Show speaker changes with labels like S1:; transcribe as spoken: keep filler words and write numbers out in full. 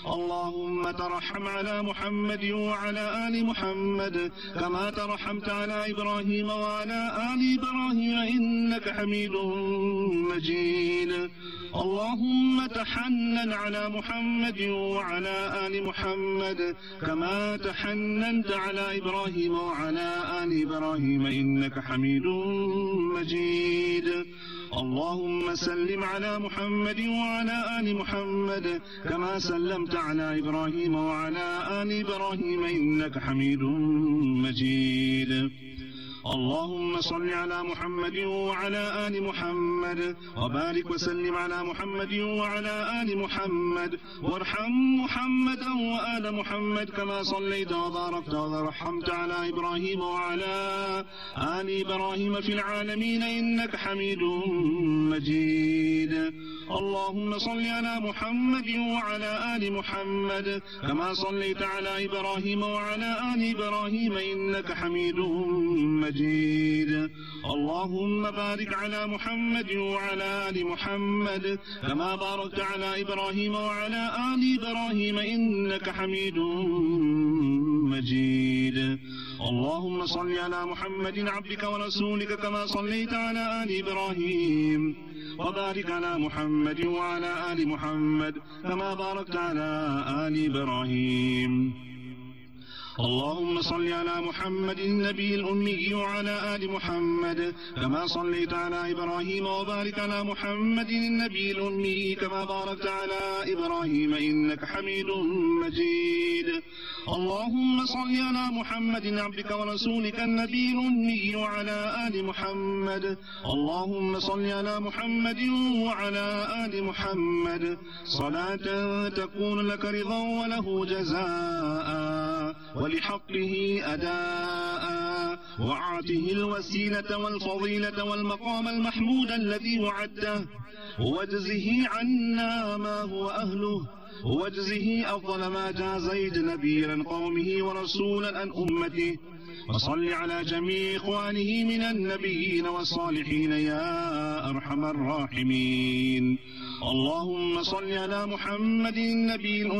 S1: اللهم ترحم على محمد وعلى آل محمد كما ترحمت على إبراهيم وعلى آل إبراهيم إنك حميد مجيد. اللهم تحنن على محمد وعلى آل محمد كما تحننت على إبراهيم وعلى آل إبراهيم إنك حميد مجيد. اللهم سلم على محمد وعلى آل محمد كما سلمت على إبراهيم وعلى آل إبراهيم إنك حميد مجيد. اللهم صل على محمد وعلى آل محمد وبارك وسلم على محمد وعلى آل محمد وارحم محمدا وآل محمد كما صليت وباركت ورحمت على إبراهيم وعلى آل إبراهيم في العالمين إنك حميد مجيد. اللهم صل على محمد وعلى آل محمد كما صليت على إبراهيم وعلى آل إبراهيم إنك حميد مجيد. اللهم بارك على محمد وعلى آل محمد كما باركت على إبراهيم وعلى آل إبراهيم إنك حميد مجيد. اللهم صل على محمد عبدك ورسولك كما صليت على آل إبراهيم وبارك على محمد وعلى آل محمد كما باركت على آل إبراهيم. اللهم صل على محمد النبي الأمي وعلى آل محمد كما صليت على إبراهيم وبارك على محمد النبي الأمي كما باركت على إبراهيم إنك حميد مجيد. اللهم صل على محمد عبدك ورسولك النبي الأمي وعلى آل محمد. اللهم صل على محمد وعلى آل محمد صلاة تكون لك رضا وله جزاء ولحقه أداء وأعطه الوسيلة والفضيلة والمقام المحمود الذي وعدته واجزه عنا ما هو أهله واجزه أفضل ما جازيت نبيا قومه ورسولا عن أمته. وصل على جميع إخوانه من النبيين والصالحين يا أرحم الراحمين. اللهم صل على محمد النبي